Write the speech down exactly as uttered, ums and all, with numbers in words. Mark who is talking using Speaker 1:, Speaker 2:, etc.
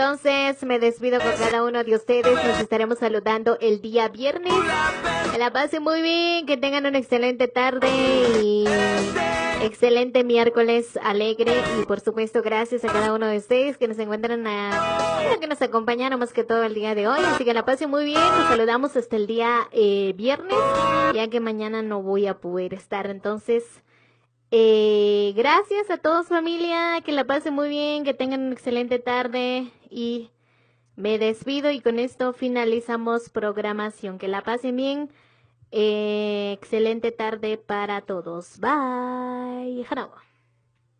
Speaker 1: Entonces me despido con cada uno de ustedes. Nos estaremos saludando el día viernes. Que la pasen muy bien, que tengan una excelente tarde y excelente miércoles alegre. Y por supuesto gracias a cada uno de ustedes que nos encuentran a, que nos acompañaron más que todo el día de hoy. Así que la pasen muy bien. Nos saludamos hasta el día eh, viernes, ya que mañana no voy a poder estar. Entonces Eh, gracias a todos, familia, que la pasen muy bien, que tengan una excelente tarde y me despido y con esto finalizamos programación. Que la pasen bien, eh, excelente tarde para todos. Bye. Jarawa.